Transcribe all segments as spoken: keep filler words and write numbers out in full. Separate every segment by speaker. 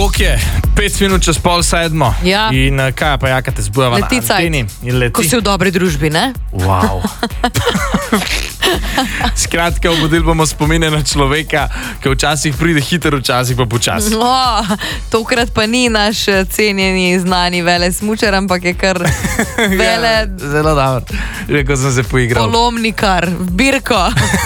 Speaker 1: Koliko je? Pet minut čez pol sedmo.
Speaker 2: Ja.
Speaker 1: In kaj pa jakate zbujava na anteni? In leti.
Speaker 2: Ko si v dobri družbi, ne?
Speaker 1: Wow. Skratka, obudili bomo spomine na človeka, ki včasih pride hiter, včasih pa počasi.
Speaker 2: No, tokrat pa ni naš cenjeni, znani vele smučar, ampak je kar vele...
Speaker 1: Ja, zelo dobro. Rekel sem se poigral.
Speaker 2: Polomnikar, Birko.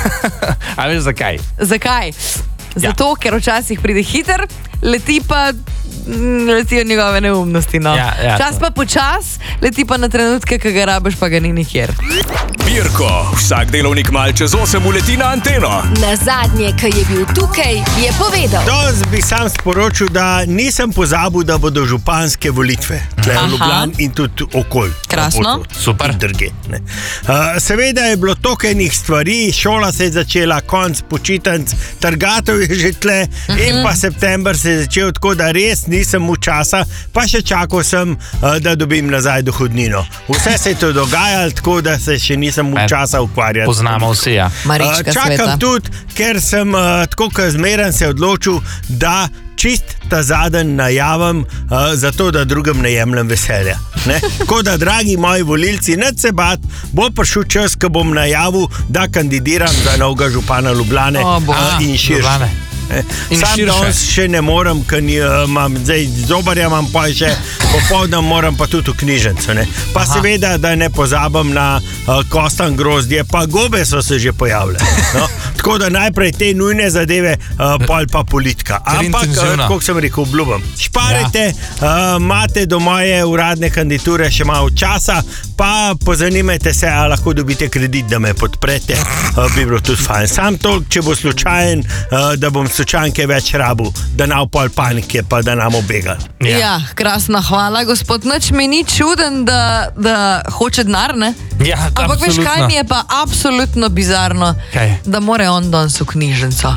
Speaker 1: A veš zakaj?
Speaker 2: Zakaj? Zato, ja. Ker včasih pride hiter, leti pa letijo njegove neumnosti. No.
Speaker 1: Ja, ja,
Speaker 2: čas pa počas, leti pa na trenutke, ki ga rabiš, pa ga ni nikjer.
Speaker 3: Birko, vsak delovnik mal čez osem uleti na anteno.
Speaker 4: Na zadnje, ki je bil tukaj, je povedal.
Speaker 5: Danes bi sam sporočil, da nisem pozabil, da bodo županske volitve. Tle v Ljubljani in tudi okolj.
Speaker 2: Krasno.
Speaker 1: Super.
Speaker 5: Drge, ne. Uh, seveda je bilo toliko enih stvari, šola se je začela, konc počitnic, trgatev je že tle, mm-hmm. in pa september se je začel, tako da res nisem mu časa, pa še čakal sem, uh, da dobim nazaj dohodnino. Vse se je to dogajalo, tako da se še nisem mu časa ukvarjati.
Speaker 1: Poznamo vsi, ja.
Speaker 2: Marička
Speaker 5: uh, čakam
Speaker 2: sveta.
Speaker 5: tudi, ker sem uh, tako kot zmeren se odločil, da čist ta zadnji najavim, uh, zato da drugim ne jemljem veselja. Ne? Tako da, dragi moji volilci, ne se bat, bo prišel čas, ko bom najavil, da kandidiram za novega župana Ljubljane
Speaker 2: O, bo.
Speaker 5: uh, in širše.
Speaker 1: In
Speaker 5: Sam
Speaker 1: širše.
Speaker 5: danes še ne morem, ker uh, imam zdaj zobarja, imam pa še popoldne moram pa tudi v knjižnico. Ne? Pa
Speaker 1: Aha.
Speaker 5: seveda, da ne pozabim na uh, kostan grozdje, pa gobe so se že pojavile. No? Tako da najprej te nujne zadeve, uh, pol pa politika. Ampak, uh, kot sem rekel, obljubim. Šparajte, imate ja. uh, do moje uradne kandidature še malo časa, pa pozanimajte se, a lahko dobite kredit, da me podprete. Uh, bi bilo tudi fajn. Sam toliko, če bo slučajen, uh, da bom slučajnke več rabu, da nam pol panike, pa da nam obegal.
Speaker 2: Ja. ja, krasna hvala, gospod. Nič mi ni čuden, da, da hoče denar, ne?
Speaker 1: Ja,
Speaker 2: ampak veš, kaj mi je pa absolutno bizarno?
Speaker 1: Kaj?
Speaker 2: Da more on danes v knjižnico.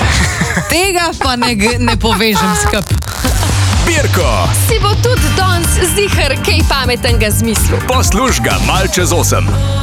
Speaker 2: Tega pa ne, ne povežem skup.
Speaker 3: Birko,
Speaker 4: Si bo tudi danes zihar kaj pametnega zmislil.
Speaker 3: posluš ga mal čez osem.